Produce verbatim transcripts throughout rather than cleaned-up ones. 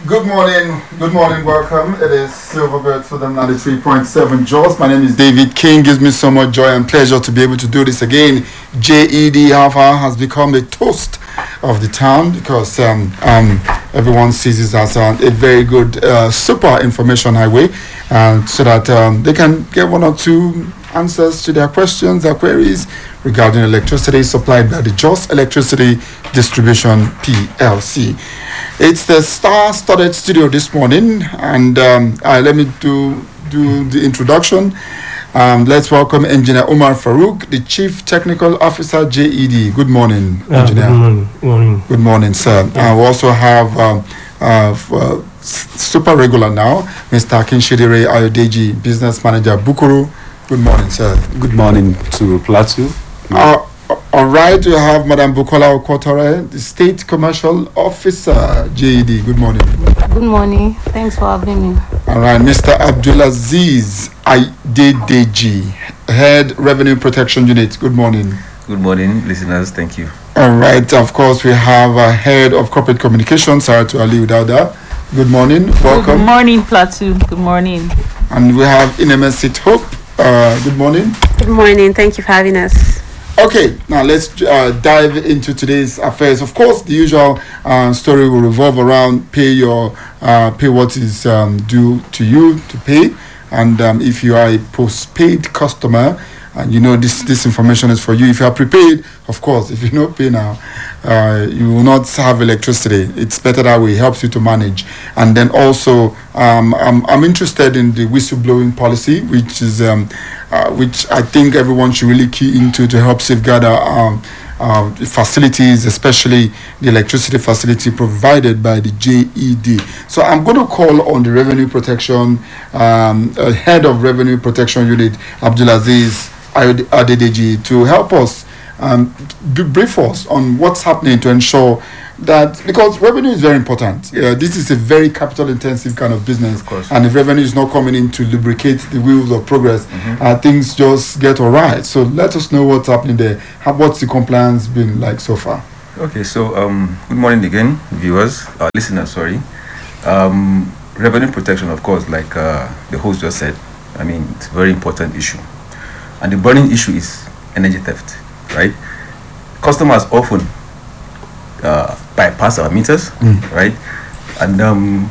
Good morning, good morning, welcome. It is Silverbird for the ninety-three point seven Jaws. My name is David King. Gives me so much joy and pleasure to be able to do this again. J E D Alpha has become the toast of the town because um, um, everyone sees this as a, a very good uh, super information highway, and so that um, they can get one or two answers to their questions, their queries regarding electricity supplied by the Jos Electricity Distribution P L C. It's the star-studded studio this morning, and um, uh, let me do do the introduction. Um, let's welcome Engineer Umar Farouk, the Chief Technical Officer, J E D. Good morning, yeah, Engineer. Good morning. morning. Good morning, sir. Yeah. Uh, we also have um, uh, f- uh, super regular now, Mister Akinshedere Ayodeji, Business Manager, Bukuru. Good morning, sir. Good morning to Plateau. Uh, all right, we have Madam Bukola Okotore, the State Commercial Officer, J E D. Good morning. Good morning. Thanks for having me. All right, Mister Abdulaziz Adedeji, Head Revenue Protection Unit. Good morning. Good morning, listeners. Thank you. All right, of course, we have a Head of Corporate Communications, Saratu Ali Udauda. Good morning. Welcome. Good morning, Plateau. Good morning. And we have Inemesit Hope. Uh, good morning. Good morning. Thank you for having us. Okay, now let's uh, dive into today's affairs. Of course, the usual uh, story will revolve around pay your uh, pay what is um, due to you to pay, and um, if you are a postpaid customer, and you know this this information is for you. If you are prepaid, of course, if you don't pay now, uh, you will not have electricity. It's better that way. It helps you to manage. And then also, um, I'm I'm interested in the whistleblowing policy, which is um, uh, which I think everyone should really key into to help safeguard our um, uh, facilities, especially the electricity facility provided by the J E D. So I'm going to call on the Revenue Protection um, uh, Head of Revenue Protection Unit, Abdulaziz Adedeji, to help us um, b- brief us on what's happening to ensure that, because revenue is very important. Uh, this is a very capital intensive kind of business, Of course. and if revenue is not coming in to lubricate the wheels of progress, Mhm. uh, things just get all right. So let us know what's happening there. How, what's the compliance been like so far? Okay, so um, good morning again, viewers, uh, listeners. Sorry. Um, revenue protection, of course, like uh, the host just said. I mean, it's a very important issue, and the burning issue is energy theft, right? Customers often uh, bypass our meters, Mm. right? And um,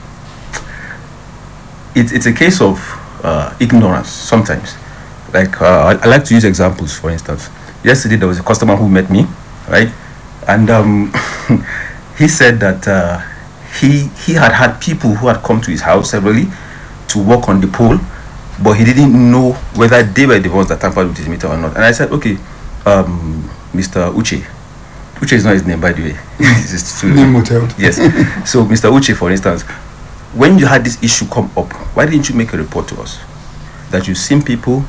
it's it's a case of uh, ignorance sometimes. Like uh, I, I like to use examples. For instance, yesterday there was a customer who met me, right? And um, he said that uh, he he had had people who had come to his house severally to work on the pole, but he didn't know whether they were the ones that tampered with his meter or not. And I said, okay, um, Mister Uche. Uche is not his name, by the way. It's his true Name withheld. Yes. So, Mister Uche, for instance, when you had this issue come up, why didn't you make a report to us? That you've seen people,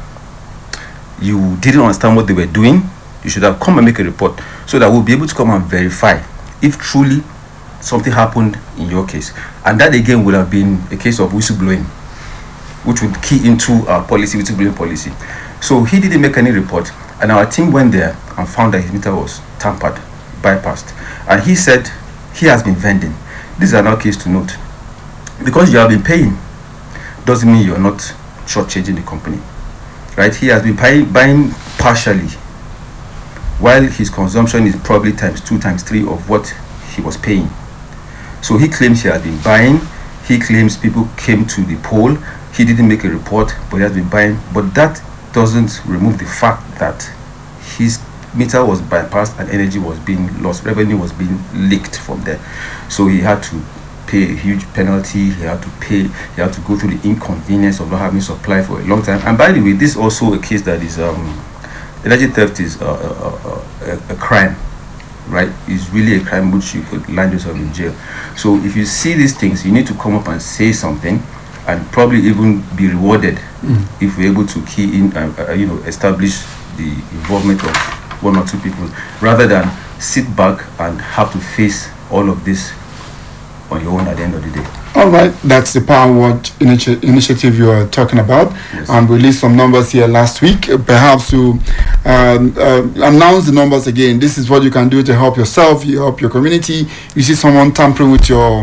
you didn't understand what they were doing, you should have come and make a report so that we'll be able to come and verify if truly something happened in your case. And that again would have been a case of whistleblowing, which would key into our policy, whistleblowing policy. So he didn't make any report, and our team went there and found that his meter was tampered, bypassed. And he said he has been vending. This is another case to note. Because you have been paying doesn't mean you're not shortchanging the company, right? He has been pay, buying partially, while his consumption is probably times two, times three of what he was paying. So he claims he has been buying. He claims people came to the pole. He didn't make a report, but he has been buying. But that doesn't remove the fact that his meter was bypassed and energy was being lost, revenue was being leaked from there. So he had to pay a huge penalty. He had to pay, he had to go through the inconvenience of not having supply for a long time. And by the way, this is also a case that is um energy theft is a, a, a, a crime, right? It's really a crime which you could land yourself in jail. So if you see these things, you need to come up and say something, and probably even be rewarded mm. if we're able to key in and uh, you know establish the involvement of one or two people, rather than sit back and have to face all of this on your own at the end of the day. All right, that's the Power Word initi- initiative you are talking about. Yes. And we released some numbers here last week. Uh, Perhaps to um, uh, announce the numbers again. This is what you can do to help yourself, you help your community. You see someone tampering with your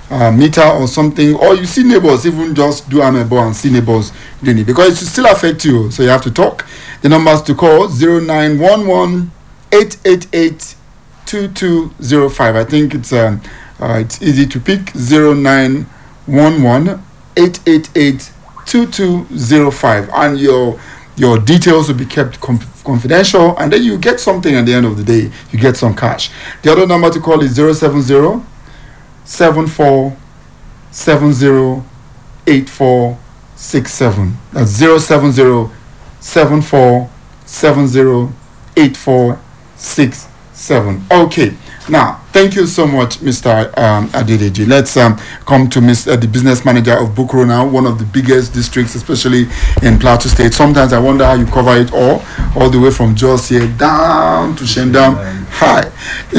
uh, meter or something, or you see neighbors, even just do amebo and see neighbors doing it, because it still affect you, so you have to talk. The numbers to call zero nine one one eight eight eight two two zero five. I think it's um uh, it's easy to pick. Zero nine one one eight eight eight two two zero five, and your your details will be kept com- confidential, and then you get something at the end of the day. You get some cash. The other number to call is zero seven zero seven four seven zero eight four six seven. That's zero seven zero seven four seven zero eight four six seven. Okay. Now, thank you so much, Mister Um, Adedeji. Let's um, come to Mister the business manager of Bukuru now, one of the biggest districts, especially in Plateau State. Sometimes I wonder how you cover it all, all the way from Jos here down to Shendam. High.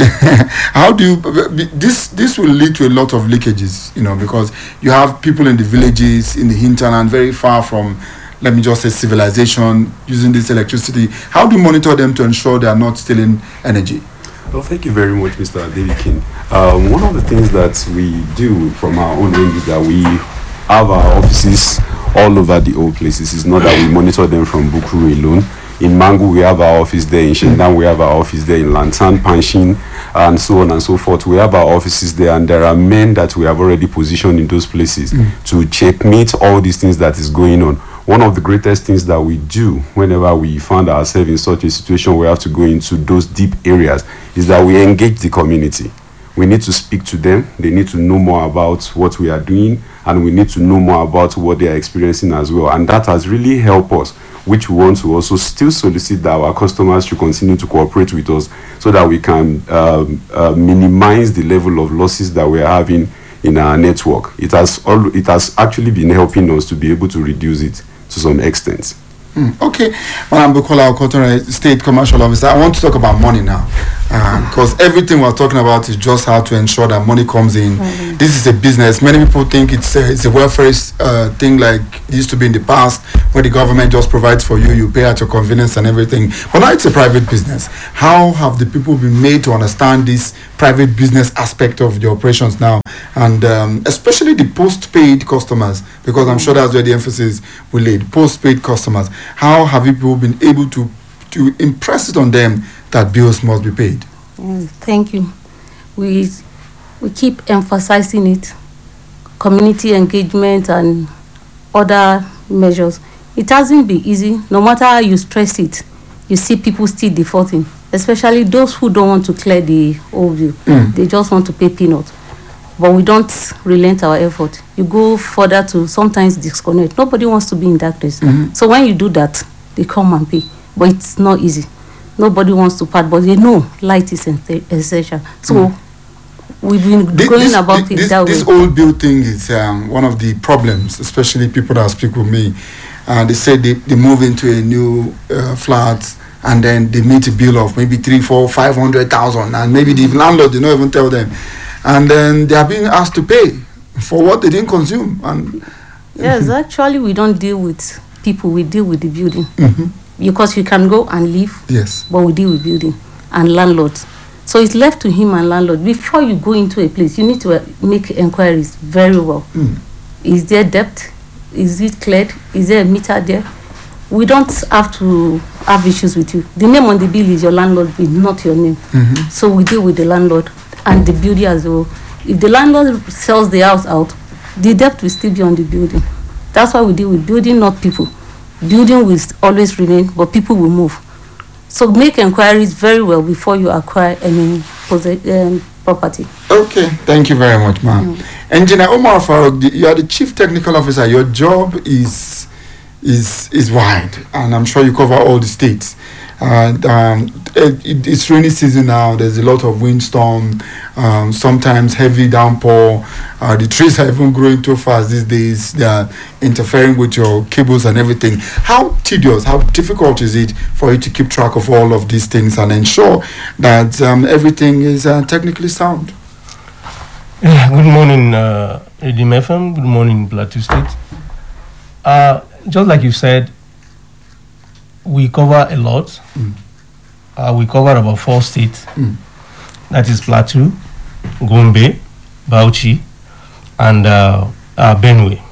How do you? This this will lead to a lot of leakages, you know, because you have people in the villages, in the hinterland, very far from, let me just say, civilization, using this electricity. How do you monitor them to ensure they are not stealing energy? Well, thank you very much, Mister David King. Um, one of the things that we do from our own end is that we have our offices all over the old places. It's not that we monitor them from Bukuru alone. In Mangu, we have our office there. In Shendam, we have our office there. In Lantan, Panshin, and so on and so forth. We have our offices there, and there are men that we have already positioned in those places mm. to checkmate all these things that is going on. One of the greatest things that we do whenever we find ourselves in such a situation where we have to go into those deep areas is that we engage the community. We need to speak to them. They need to know more about what we are doing, and we need to know more about what they are experiencing as well. And that has really helped us, which we want to also still solicit that our customers should continue to cooperate with us so that we can um, uh, minimize the level of losses that we are having in our network. It has all, it has actually been helping us to be able to reduce it to some extent. Mm, okay, Madam Bukola Okotora, State Commercial Officer, I want to talk about money now, because uh, everything we're talking about is just how to ensure that money comes in. Mm-hmm. This is a business. Many people think it's a, it's a welfare uh, thing like it used to be in the past, where the government just provides for you, you pay at your convenience and everything. But now it's a private business. How have the people been made to understand this private business aspect of the operations now, and um, especially the post-paid customers, because I'm sure that's where the emphasis will lay, post-paid customers. How have people been able to to impress it on them that bills must be paid? Mm, thank you. We we keep emphasizing it, community engagement and other measures. It hasn't been easy. No matter how you stress it, you see people still defaulting, especially those who don't want to clear the old bill. Mm. They just want to pay peanuts. But we don't relent our effort. You go further to sometimes disconnect. Nobody wants to be in darkness. Mm-hmm. So when you do that, they come and pay. But it's not easy. Nobody wants to part, but they know light is essential. So mm. we've been this, going this, about this, it that this way. This old bill thing is um, one of the problems, especially people that speak with me. Uh, they say they, they move into a new uh, flat, and then they meet a bill of maybe three, four, five hundred thousand, and maybe the landlord did not even tell them. And then they are being asked to pay for what they didn't consume. And yes, actually, we don't deal with people. We deal with the building. Mm-hmm. Because you can go and leave. Yes. But we deal with building and landlords. So it's left to him and landlord. Before you go into a place, you need to uh, make inquiries very well. Mm. Is there debt? Is it cleared? Is there a meter there? We don't have to have issues with you. The name on the bill is your landlord bill, not your name. Mm-hmm. So we deal with the landlord and the building as well. If the landlord sells the house out, the debt will still be on the building. That's why we deal with building, not people. Building will always remain, but people will move. So make inquiries very well before you acquire any um, property. Okay, thank you very much, ma'am. Mm. Engineer Omar Farouk, you are the Chief Technical Officer. Your job is is is wide, and I'm sure you cover all the states. And um, it, it's rainy season now. There's a lot of windstorm, um, sometimes heavy downpour. Uh, the trees are even growing too fast these days. They are interfering with your cables and everything. How tedious, how difficult is it for you to keep track of all of these things and ensure that um, everything is uh, technically sound? Yeah, good morning, uh, A D M F M. Good morning, Plateau State. Uh, just like you said, we cover a lot. Mm. Uh, we cover about four states. Mm. That is Plateau, Gombe, Bauchi, and uh, uh, Benue.